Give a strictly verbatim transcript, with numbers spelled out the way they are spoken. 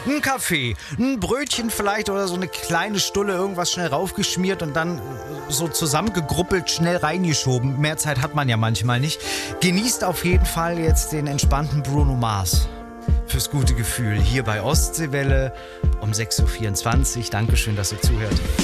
Ein Kaffee, ein Brötchen vielleicht oder so eine kleine Stulle, irgendwas schnell raufgeschmiert und dann so zusammengegruppelt, schnell reingeschoben. Mehr Zeit hat man ja manchmal nicht. Genießt auf jeden Fall jetzt den entspannten Bruno Mars. Fürs gute Gefühl hier bei Ostseewelle um sechs Uhr vierundzwanzig. Dankeschön, dass ihr zuhört.